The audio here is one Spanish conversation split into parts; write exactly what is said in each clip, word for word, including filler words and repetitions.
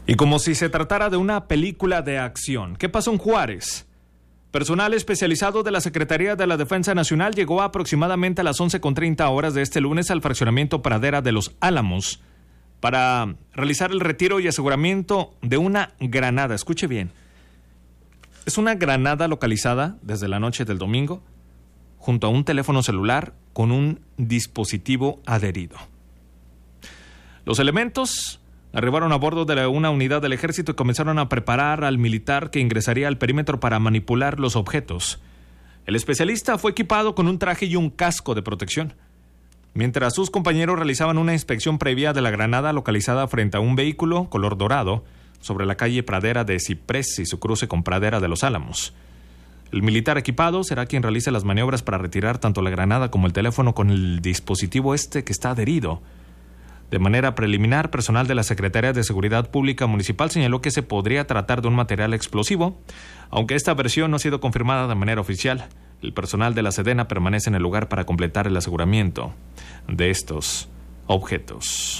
Y como si se tratara de una película de acción, ¿qué pasó en Juárez? Personal especializado de la Secretaría de la Defensa Nacional llegó aproximadamente a las once con treinta horas de este lunes al fraccionamiento Pradera de Los Álamos para realizar el retiro y aseguramiento de una granada. Escuche bien, es una granada localizada desde la noche del domingo junto a un teléfono celular con un dispositivo adherido. Los elementos arribaron a bordo de una unidad del ejército y comenzaron a preparar al militar que ingresaría al perímetro para manipular los objetos. El especialista fue equipado con un traje y un casco de protección, mientras sus compañeros realizaban una inspección previa de la granada localizada frente a un vehículo color dorado sobre la calle Pradera de Ciprés y su cruce con Pradera de Los Álamos. El militar equipado será quien realice las maniobras para retirar tanto la granada como el teléfono con el dispositivo este que está adherido. De manera preliminar, personal de la Secretaría de Seguridad Pública Municipal señaló que se podría tratar de un material explosivo, aunque esta versión no ha sido confirmada de manera oficial. El personal de la Sedena permanece en el lugar para completar el aseguramiento de estos objetos.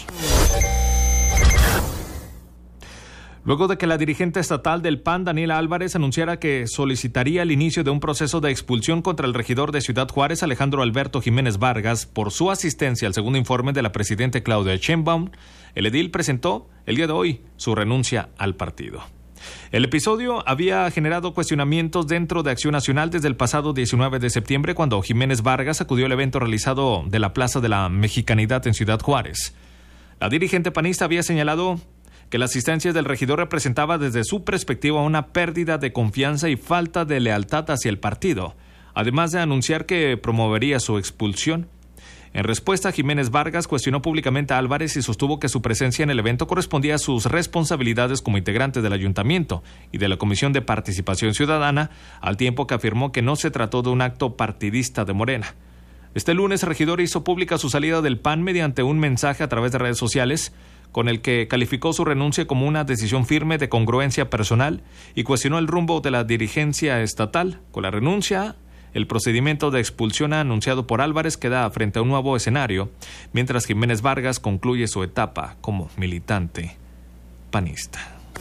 Luego de que la dirigente estatal del P A N, Daniela Álvarez, anunciara que solicitaría el inicio de un proceso de expulsión contra el regidor de Ciudad Juárez, Alejandro Alberto Jiménez Vargas, por su asistencia al segundo informe de la presidenta Claudia Sheinbaum, el edil presentó el día de hoy su renuncia al partido. El episodio había generado cuestionamientos dentro de Acción Nacional desde el pasado diecinueve de septiembre, cuando Jiménez Vargas acudió al evento realizado de la Plaza de la Mexicanidad en Ciudad Juárez. La dirigente panista había señalado que la asistencia del regidor representaba desde su perspectiva una pérdida de confianza y falta de lealtad hacia el partido, además de anunciar que promovería su expulsión. En respuesta, Jiménez Vargas cuestionó públicamente a Álvarez y sostuvo que su presencia en el evento correspondía a sus responsabilidades como integrante del ayuntamiento y de la Comisión de Participación Ciudadana, al tiempo que afirmó que no se trató de un acto partidista de Morena. Este lunes, el regidor hizo pública su salida del P A N mediante un mensaje a través de redes sociales, con el que calificó su renuncia como una decisión firme de congruencia personal y cuestionó el rumbo de la dirigencia estatal. Con la renuncia, el procedimiento de expulsión anunciado por Álvarez queda frente a un nuevo escenario, mientras Jiménez Vargas concluye su etapa como militante panista.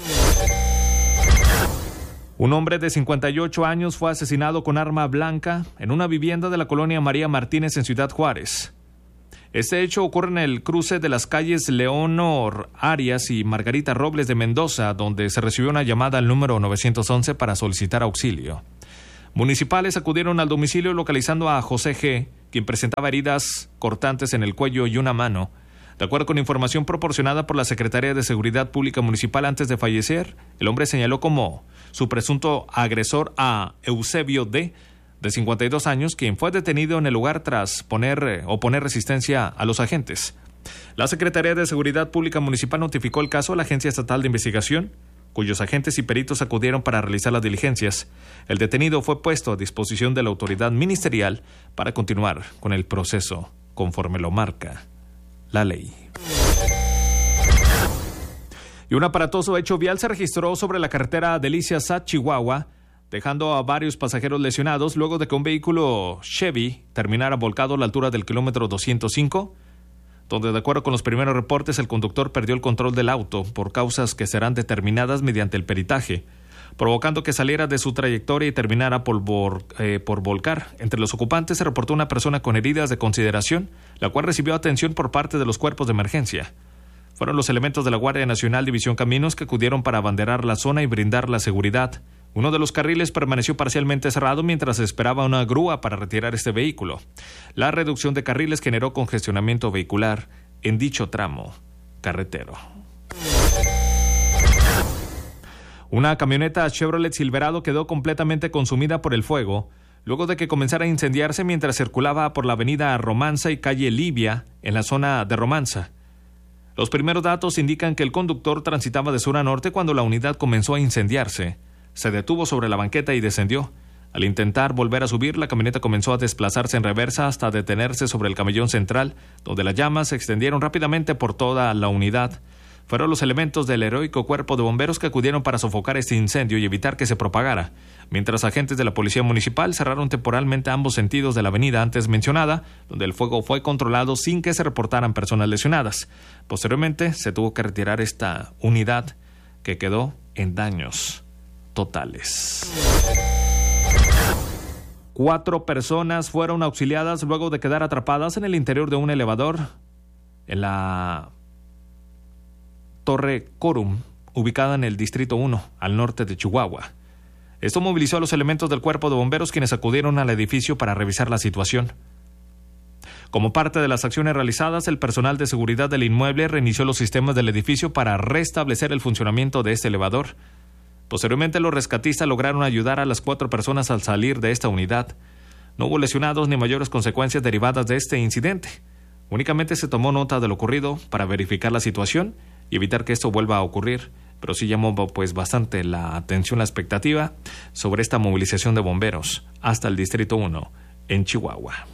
Un hombre de cincuenta y ocho años fue asesinado con arma blanca en una vivienda de la colonia María Martínez en Ciudad Juárez. Este hecho ocurre en el cruce de las calles Leonor Arias y Margarita Robles de Mendoza, donde se recibió una llamada al número nueve once para solicitar auxilio. Municipales acudieron al domicilio localizando a José G., quien presentaba heridas cortantes en el cuello y una mano. De acuerdo con información proporcionada por la Secretaría de Seguridad Pública Municipal antes de fallecer, el hombre señaló como su presunto agresor a Eusebio D., de cincuenta y dos años, quien fue detenido en el lugar tras poner eh, oponer resistencia a los agentes. La Secretaría de Seguridad Pública Municipal notificó el caso a la Agencia Estatal de Investigación, cuyos agentes y peritos acudieron para realizar las diligencias. El detenido fue puesto a disposición de la autoridad ministerial para continuar con el proceso conforme lo marca la ley. Y un aparatoso hecho vial se registró sobre la carretera Delicias a Chihuahua, dejando a varios pasajeros lesionados luego de que un vehículo Chevy terminara volcado a la altura del kilómetro doscientos cinco, donde de acuerdo con los primeros reportes el conductor perdió el control del auto por causas que serán determinadas mediante el peritaje, provocando que saliera de su trayectoria y terminara por, por, eh, por volcar. Entre los ocupantes se reportó una persona con heridas de consideración, la cual recibió atención por parte de los cuerpos de emergencia. Fueron los elementos de la Guardia Nacional División Caminos que acudieron para abanderar la zona y brindar la seguridad. Uno de los carriles permaneció parcialmente cerrado mientras se esperaba una grúa para retirar este vehículo. La reducción de carriles generó congestionamiento vehicular en dicho tramo carretero. Una camioneta Chevrolet Silverado quedó completamente consumida por el fuego luego de que comenzara a incendiarse mientras circulaba por la avenida Romanza y calle Libia en la zona de Romanza. Los primeros datos indican que el conductor transitaba de sur a norte cuando la unidad comenzó a incendiarse. Se detuvo sobre la banqueta y descendió. Al intentar volver a subir, la camioneta comenzó a desplazarse en reversa hasta detenerse sobre el camellón central, donde las llamas se extendieron rápidamente por toda la unidad. Fueron los elementos del heroico cuerpo de bomberos que acudieron para sofocar este incendio y evitar que se propagara, mientras agentes de la Policía Municipal cerraron temporalmente ambos sentidos de la avenida antes mencionada, donde el fuego fue controlado sin que se reportaran personas lesionadas. Posteriormente, se tuvo que retirar esta unidad que quedó en daños totales. Cuatro personas fueron auxiliadas luego de quedar atrapadas en el interior de un elevador en la Torre Corum, ubicada en el Distrito uno, al norte de Chihuahua. Esto movilizó a los elementos del cuerpo de bomberos, quienes acudieron al edificio para revisar la situación. Como parte de las acciones realizadas, el personal de seguridad del inmueble reinició los sistemas del edificio para restablecer el funcionamiento de este elevador. Posteriormente, los rescatistas lograron ayudar a las cuatro personas al salir de esta unidad. No hubo lesionados ni mayores consecuencias derivadas de este incidente. Únicamente se tomó nota de lo ocurrido para verificar la situación y evitar que esto vuelva a ocurrir. Pero sí llamó pues bastante la atención, la expectativa sobre esta movilización de bomberos hasta el Distrito uno en Chihuahua.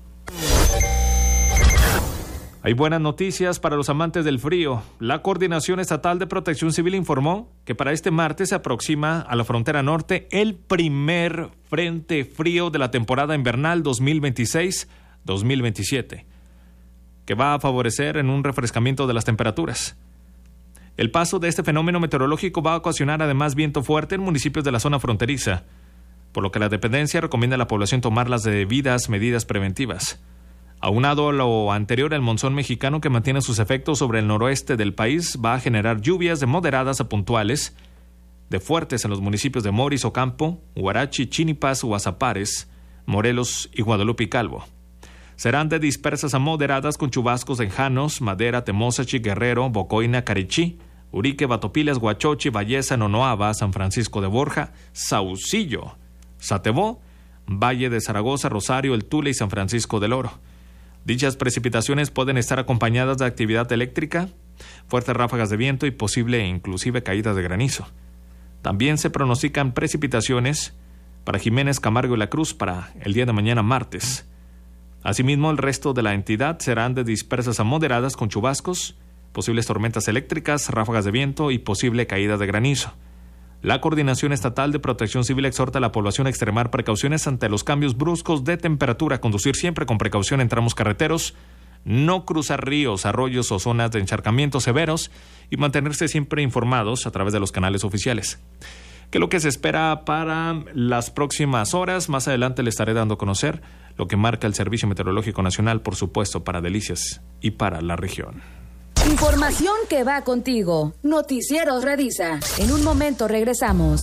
Hay buenas noticias para los amantes del frío. La Coordinación Estatal de Protección Civil informó que para este martes se aproxima a la frontera norte el primer frente frío de la temporada invernal dos mil veintiséis dos mil veintisiete, que va a favorecer en un refrescamiento de las temperaturas. El paso de este fenómeno meteorológico va a ocasionar además viento fuerte en municipios de la zona fronteriza, por lo que la dependencia recomienda a la población tomar las debidas medidas preventivas. Aunado a lo anterior, el monzón mexicano, que mantiene sus efectos sobre el noroeste del país, va a generar lluvias de moderadas a puntuales, de fuertes en los municipios de Moris, Ocampo, Huarachi, Chinipas, Guasapares, Morelos y Guadalupe y Calvo. Serán de dispersas a moderadas con chubascos en Janos, Madera, Temozachi, Guerrero, Bocoina, Carichí, Urique, Batopilas, Huachochi, Valleza, Nonoaba, San Francisco de Borja, Saucillo, Satebó, Valle de Zaragoza, Rosario, El Tule y San Francisco del Oro. Dichas precipitaciones pueden estar acompañadas de actividad eléctrica, fuertes ráfagas de viento y posible e inclusive caídas de granizo. También se pronostican precipitaciones para Jiménez, Camargo y La Cruz para el día de mañana martes. Asimismo, el resto de la entidad serán de dispersas a moderadas con chubascos, posibles tormentas eléctricas, ráfagas de viento y posible caída de granizo. La Coordinación Estatal de Protección Civil exhorta a la población a extremar precauciones ante los cambios bruscos de temperatura, conducir siempre con precaución en tramos carreteros, no cruzar ríos, arroyos o zonas de encharcamientos severos y mantenerse siempre informados a través de los canales oficiales. ¿Qué es lo que se espera para las próximas horas? Más adelante le estaré dando a conocer lo que marca el Servicio Meteorológico Nacional, por supuesto, para Delicias y para la región. Información que va contigo. Noticieros Radisa. En un momento regresamos.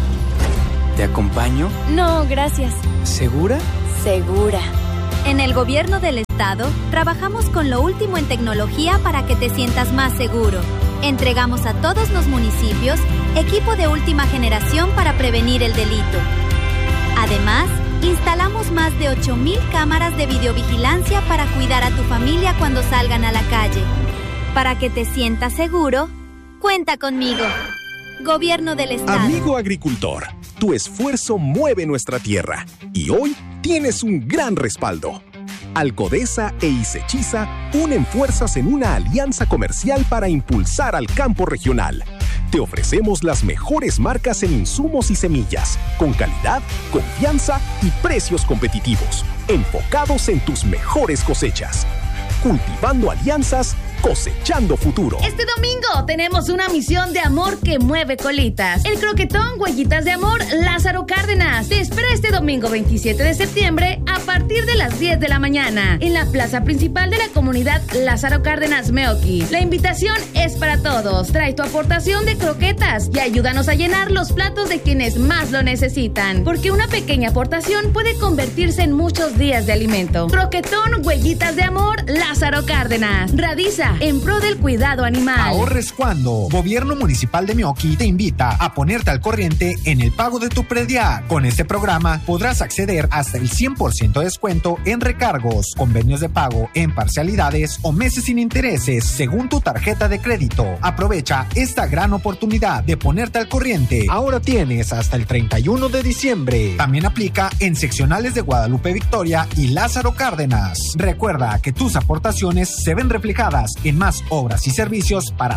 ¿Te acompaño? No, gracias. ¿Segura? Segura. En el gobierno del estado, trabajamos con lo último en tecnología para que te sientas más seguro. Entregamos a todos los municipios equipo de última generación para prevenir el delito. Además, instalamos más de ocho mil cámaras de videovigilancia para cuidar a tu familia cuando salgan a la calle. Para que te sientas seguro, cuenta conmigo. Gobierno del Estado. Amigo agricultor, tu esfuerzo mueve nuestra tierra y hoy tienes un gran respaldo. Alcodesa e Isechiza unen fuerzas en una alianza comercial para impulsar al campo regional. Te ofrecemos las mejores marcas en insumos y semillas, con calidad, confianza y precios competitivos, enfocados en tus mejores cosechas. Cultivando alianzas, cosechando futuro. Este domingo tenemos una misión de amor que mueve colitas. El croquetón Huellitas de Amor Lázaro Cárdenas te espera este domingo veintisiete de septiembre a partir de las diez de la mañana en la plaza principal de la comunidad Lázaro Cárdenas Meoqui. La invitación es para todos. Trae tu aportación de croquetas y ayúdanos a llenar los platos de quienes más lo necesitan, porque una pequeña aportación puede convertirse en muchos días de alimento. Croquetón Huellitas de Amor Lázaro Cárdenas. Radisa en pro del cuidado animal. Ahorres cuando. Gobierno Municipal de Meoqui te invita a ponerte al corriente en el pago de tu predial. Con este programa podrás acceder hasta el cien por ciento de descuento en recargos, convenios de pago en parcialidades o meses sin intereses según tu tarjeta de crédito. Aprovecha esta gran oportunidad de ponerte al corriente. Ahora tienes hasta el treinta y uno de diciembre. También aplica en seccionales de Guadalupe Victoria y Lázaro Cárdenas. Recuerda que tus aportaciones se ven reflejadas en más obras y servicios para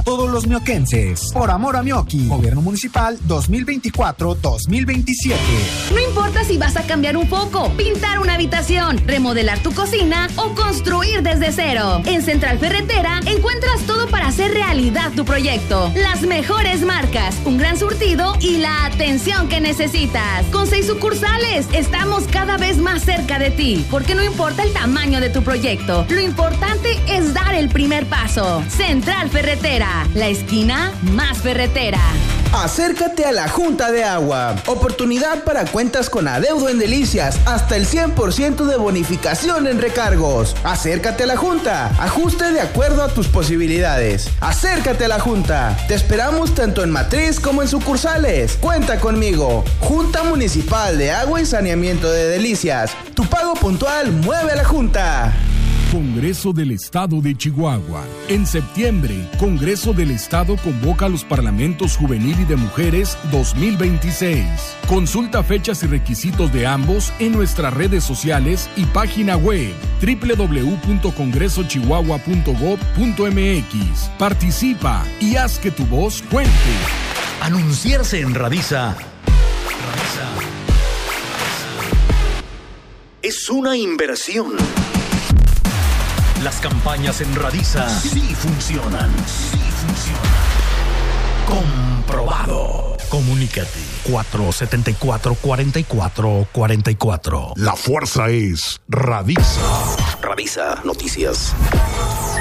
todos los mioquenses. Por amor a Mioqui, Gobierno Municipal dos mil veinticuatro dos mil veintisiete. No importa si vas a cambiar un foco, pintar una habitación, remodelar tu cocina o construir desde cero. En Central Ferretera encuentras todo para hacer realidad tu proyecto. Las mejores marcas, un gran surtido y la atención que necesitas. Con seis sucursales, estamos cada vez más cerca de ti, porque no importa el tamaño de tu proyecto, lo importante es dar el primer paso. Central Ferretera, la esquina más ferretera. Acércate a la Junta de Agua. Oportunidad para cuentas con adeudo en Delicias. Hasta el cien por ciento de bonificación en recargos. Acércate a la Junta. Ajuste de acuerdo a tus posibilidades. Acércate a la Junta. Te esperamos tanto en matriz como en sucursales. Cuenta conmigo. Junta Municipal de Agua y Saneamiento de Delicias. Tu pago puntual mueve a la Junta. Congreso del Estado de Chihuahua. En septiembre, Congreso del Estado convoca a los Parlamentos Juvenil y de Mujeres dos mil veintiséis. Consulta fechas y requisitos de ambos en nuestras redes sociales y página web doble u doble u doble u punto congreso chihuahua punto gob punto m x. Participa y haz que tu voz cuente. Anunciarse en Radisa es una inversión. Las campañas en Radisa sí funcionan. Sí funcionan. Comprobado. Comunícate. cuatro siete cuatro, cuatro cuatro cuatro cuatro. La fuerza es Radisa. Radisa Noticias.